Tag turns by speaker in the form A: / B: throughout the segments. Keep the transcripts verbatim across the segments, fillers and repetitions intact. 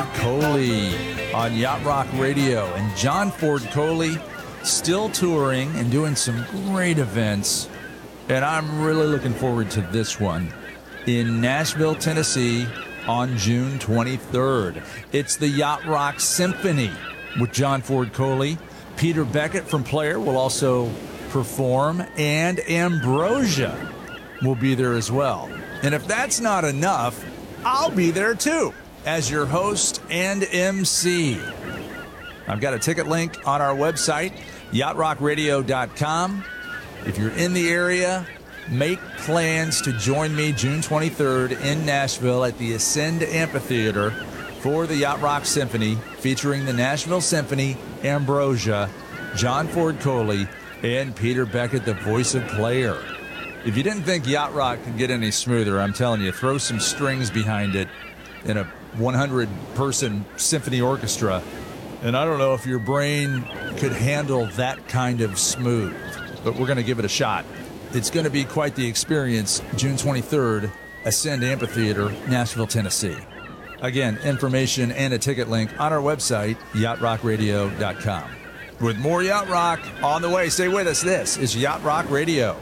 A: Ford Coley on Yacht Rock Radio. And John Ford Coley still touring and doing some great events. And I'm really looking forward to this one in Nashville, Tennessee on June twenty-third. It's the Yacht Rock Symphony with John Ford Coley. Peter Beckett from Player will also perform, and Ambrosia will be there as well. And if that's not enough, I'll be there too as your host and M C. I've got a ticket link on our website, yacht rock radio dot com. If you're in the area, make plans to join me June twenty-third in Nashville at the Ascend Amphitheater for the Yacht Rock Symphony, featuring the Nashville Symphony, Ambrosia, John Ford Coley, and Peter Beckett, the voice of Player. If you didn't think Yacht Rock could get any smoother, I'm telling you, throw some strings behind it in a one hundred person symphony orchestra, and I don't know if your brain could handle that kind of smooth, but we're going to give it a shot. It's going to be quite the experience, June twenty-third, Ascend Amphitheater, Nashville, Tennessee. Again, information and a ticket link on our website, yacht rock radio dot com. With more Yacht Rock on the way, stay with us. This is Yacht Rock Radio.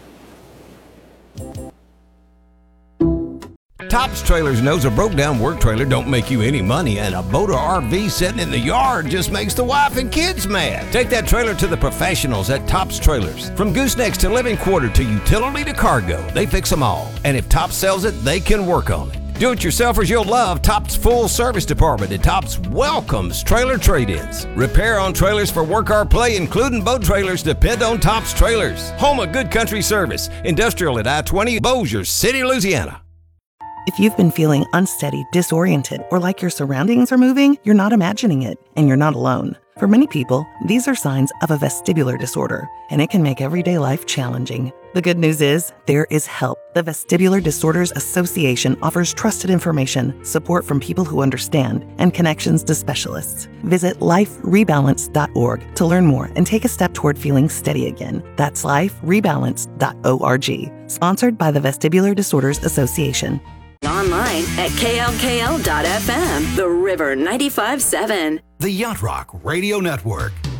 B: Tops Trailers knows a broke-down work trailer don't make you any money, and a boat or R V sitting in the yard just makes the wife and kids mad. Take that trailer to the professionals at Tops Trailers. From goosenecks to living quarter to utility to cargo, they fix them all. And if Tops sells it, they can work on it. Do-it-yourselfers you'll love Tops Full Service Department, and Tops welcomes trailer trade-ins. Repair on trailers for work or play, including boat trailers, depend on Tops Trailers. Home of good country service. Industrial at I twenty, Bossier City, Louisiana.
C: If you've been feeling unsteady, disoriented, or like your surroundings are moving, you're not imagining it, and you're not alone. For many people, these are signs of a vestibular disorder, and it can make everyday life challenging. The good news is, there is help. The Vestibular Disorders Association offers trusted information, support from people who understand, and connections to specialists. Visit life rebalance dot org to learn more and take a step toward feeling steady again. That's life rebalance dot org. Sponsored by the Vestibular Disorders Association.
D: Online at K L K L dot F M, The River ninety-five point seven.
E: The Yacht Rock Radio Network.